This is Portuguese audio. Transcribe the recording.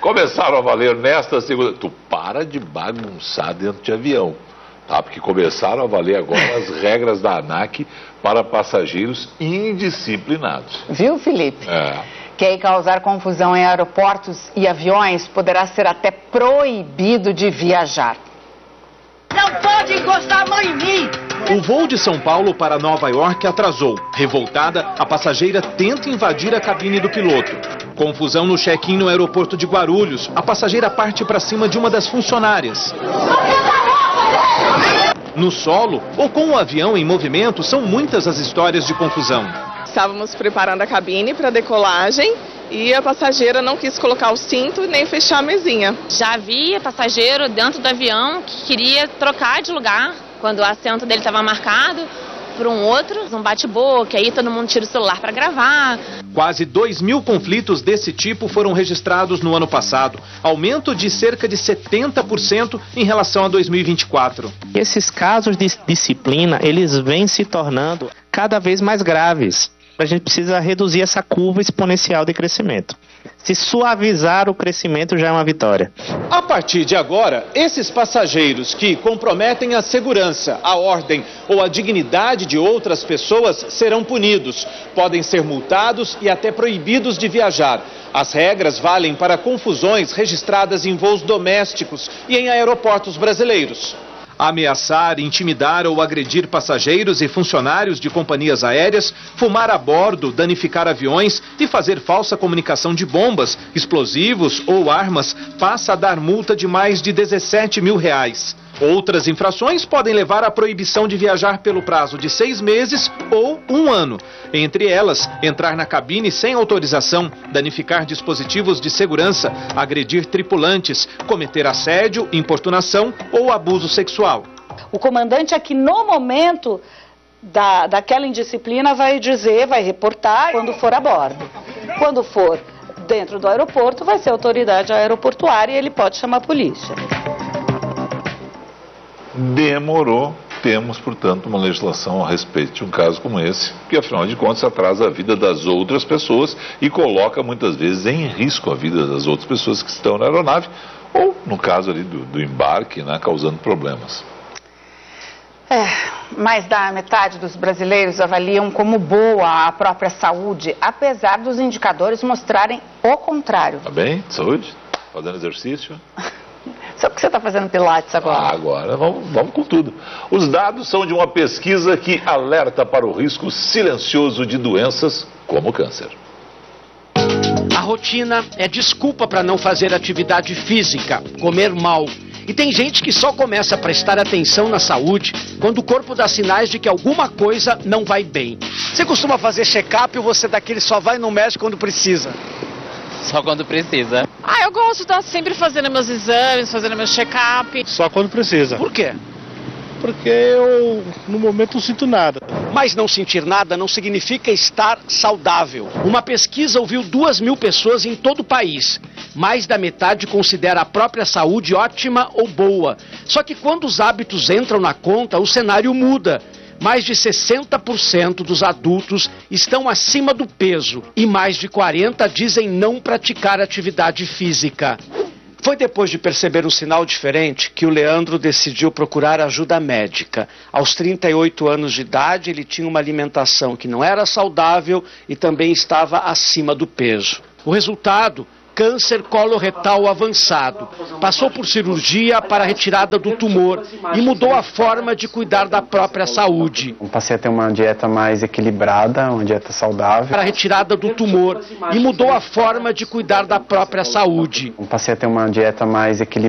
começaram a valer nesta segunda... Tu para de bagunçar dentro de avião, tá? Porque começaram a valer agora as regras da ANAC para passageiros indisciplinados. Viu, Felipe? Quem causar confusão em aeroportos e aviões poderá ser até proibido de viajar. Não pode encostar a mão em mim! O voo de São Paulo para Nova York atrasou. Revoltada, a passageira tenta invadir a cabine do piloto. Confusão no check-in no aeroporto de Guarulhos. A passageira parte para cima de uma das funcionárias. No solo ou com o avião em movimento, são muitas as histórias de confusão. Estávamos preparando a cabine para decolagem e a passageira não quis colocar o cinto nem fechar a mesinha. Já havia passageiro dentro do avião que queria trocar de lugar quando o assento dele estava marcado por um outro, um bate-boca, aí todo mundo tira o celular para gravar. Quase 2.000 conflitos desse tipo foram registrados no ano passado, aumento de cerca de 70% em relação a 2024. Esses casos de disciplina, eles vêm se tornando cada vez mais graves. A gente precisa reduzir essa curva exponencial de crescimento. Se suavizar o crescimento já é uma vitória. A partir de agora, esses passageiros que comprometem a segurança, a ordem ou a dignidade de outras pessoas serão punidos. Podem ser multados e até proibidos de viajar. As regras valem para confusões registradas em voos domésticos e em aeroportos brasileiros. Ameaçar, intimidar ou agredir passageiros e funcionários de companhias aéreas, fumar a bordo, danificar aviões e fazer falsa comunicação de bombas, explosivos ou armas passa a dar multa de mais de R$17 mil. Outras infrações podem levar à proibição de viajar pelo prazo de 6 meses ou 1 ano. Entre elas, entrar na cabine sem autorização, danificar dispositivos de segurança, agredir tripulantes, cometer assédio, importunação ou abuso sexual. O comandante aqui no momento daquela indisciplina vai dizer, vai reportar quando for a bordo. Quando for dentro do aeroporto, vai ser a autoridade aeroportuária e ele pode chamar a polícia. Demorou. Temos, portanto, uma legislação a respeito de um caso como esse, que afinal de contas atrasa a vida das outras pessoas e coloca muitas vezes em risco a vida das outras pessoas que estão na aeronave ou, no caso ali do embarque, né, causando problemas. Mais da metade dos brasileiros avaliam como boa a própria saúde, apesar dos indicadores mostrarem o contrário. Tá bem? Saúde? Fazendo exercício? Só porque você está fazendo pilates agora. Agora vamos com tudo. Os dados são de uma pesquisa que alerta para o risco silencioso de doenças como o câncer. A rotina é desculpa para não fazer atividade física, comer mal. E tem gente que só começa a prestar atenção na saúde quando o corpo dá sinais de que alguma coisa não vai bem. Você costuma fazer check-up ou você é daquele só vai no médico quando precisa? Só quando precisa. Eu gosto de estar sempre fazendo meus exames, fazendo meu check-up. Só quando precisa. Por quê? Porque eu, no momento, não sinto nada. Mas não sentir nada não significa estar saudável. Uma pesquisa ouviu 2.000 pessoas em todo o país. Mais da metade considera a própria saúde ótima ou boa. Só que quando os hábitos entram na conta, o cenário muda. Mais de 60% dos adultos estão acima do peso e mais de 40% dizem não praticar atividade física. Foi depois de perceber um sinal diferente que o Leandro decidiu procurar ajuda médica. Aos 38 anos de idade, ele tinha uma alimentação que não era saudável e também estava acima do peso. O resultado? Câncer coloretal avançado. Passou por cirurgia para a retirada do tumor e mudou a forma de cuidar da própria saúde. Passei a ter uma dieta mais equilibrada, uma dieta saudável. Para a retirada do tumor e mudou a forma de cuidar da própria saúde. Passei a ter uma dieta mais equilibrada.